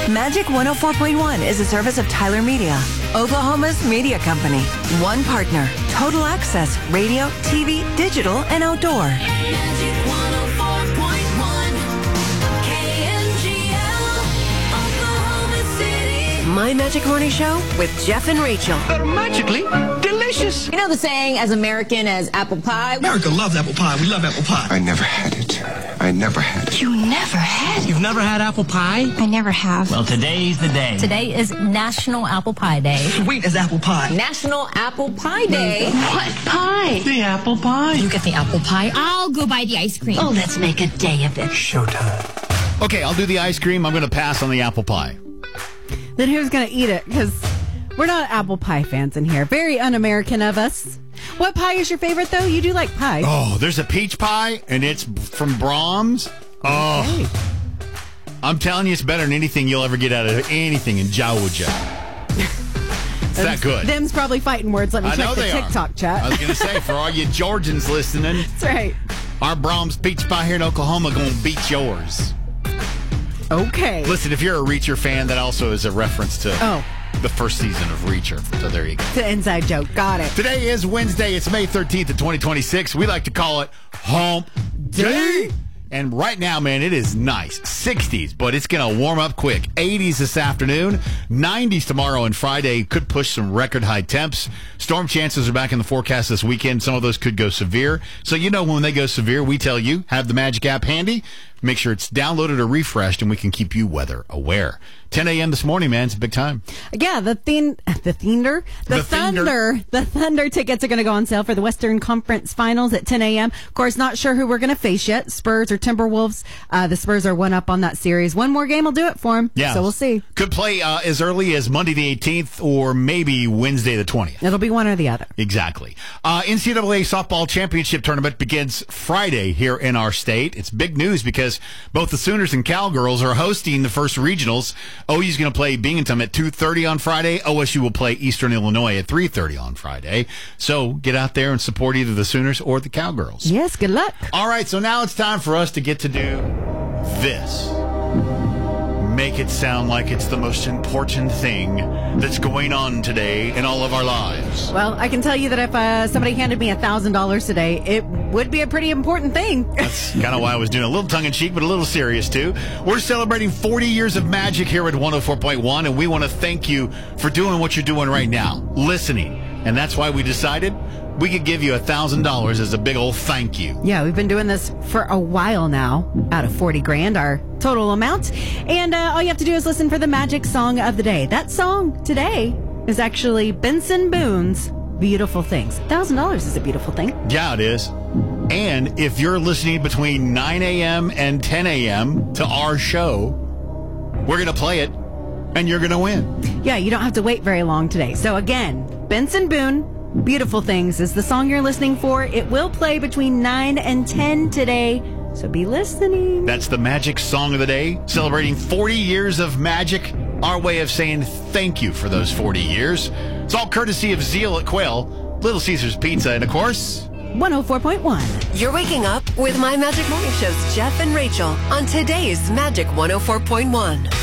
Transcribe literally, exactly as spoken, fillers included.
Magic one oh four point one is a service of Tyler Media, Oklahoma's media company. One partner, total access, radio, T V, digital, and outdoor. Magic one oh four point one, K N G L, Oklahoma City. My Magic Morning Show with Jeff and Rachel. They're magically delicious. You know the saying, as American as apple pie? America loves apple pie. We love apple pie. I never had it. I never had it. You never had it? You've never had apple pie? I never have. Well, today's the day. Today is National Apple Pie Day. Sweet as apple pie. National Apple Pie Day. What pie? The apple pie. You get the apple pie. I'll go buy the ice cream. Oh, let's make a day of it. Showtime. Okay, I'll do the ice cream. I'm going to pass on the apple pie. Then who's going to eat it? Because we're not apple pie fans in here. Very un-American of us. What pie is your favorite, though? You do like pie. Oh, there's a peach pie, and it's from Brahms. Oh, Okay. I'm telling you, it's better than anything you'll ever get out of anything in Georgia. It's that good. Them's probably fighting words. Let me I check know the they TikTok are. chat. I was going to say, for all you Georgians listening, That's right. our Brahms peach pie here in Oklahoma going to beat yours. Okay. Listen, if you're a Reacher fan, that also is a reference to Oh. the first season of Reacher. So there you go. It's an inside joke. Got it. Today is Wednesday. It's May thirteenth of twenty twenty-six. We like to call it Hump Day. And right now, man, it is nice. sixties, but it's going to warm up quick. eighties this afternoon. nineties tomorrow and Friday. Could push some record high temps. Storm chances are back in the forecast this weekend. Some of those could go severe. So you know when they go severe, we tell you, have the Magic app handy. Make sure it's downloaded or refreshed, and we can keep you weather aware. ten a.m. this morning, man. It's a big time. Yeah, the thin, the Thunder, the, The Thunder. Thunder, the Thunder tickets are going to go on sale for the Western Conference Finals at ten a.m. Of course, not sure who we're going to face yet, Spurs or Timberwolves. Uh, the Spurs are one up on that series. One more game will do it for them. Yeah. So we'll see. Could play uh, as early as Monday the eighteenth or maybe Wednesday the twentieth. It'll be one or the other. Exactly. Uh, N C double A softball championship tournament begins Friday here in our state. It's big news because both the Sooners and Cowgirls are hosting the first regionals. O U's going to play Binghamton at two thirty on Friday. O S U will play Eastern Illinois at three thirty on Friday. So get out there and support either the Sooners or the Cowgirls. Yes, good luck. All right, so now it's time for us to get to do this. Make it sound like it's the most important thing that's going on today in all of our lives. Well, I can tell you that if uh, somebody handed me one thousand dollars today, it would be a pretty important thing. That's kind of why I was doing a little tongue-in-cheek, but a little serious, too. We're celebrating forty years of magic here at one oh four point one, and we want to thank you for doing what you're doing right now, listening. And that's why we decided we could give you one thousand dollars as a big old thank you. Yeah, we've been doing this for a while now, out of forty grand, our total amount. And uh, all you have to do is listen for the magic song of the day. That song today is actually Benson Boone's Beautiful Things. one thousand dollars is a beautiful thing. Yeah, it is. And if you're listening between nine a.m. and ten a.m. to our show, we're going to play it, and you're going to win. Yeah, you don't have to wait very long today. So again, Benson Boone, Beautiful Things is the song you're listening for. It will play between nine and ten today, so be listening. That's the magic song of the day, celebrating forty years of magic. Our way of saying thank you for those forty years. It's all courtesy of Zeal at Quail, Little Caesars Pizza, and of course, one oh four point one. You're waking up with My Magic Morning Show's Jeff and Rachel on today's Magic one oh four point one.